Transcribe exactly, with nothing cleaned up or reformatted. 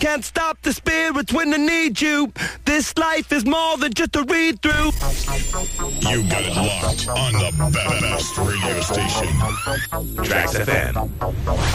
can't stop the spirits when they need you. This life is more than just a read-through. You got it locked on the best radio station. Tracks F M.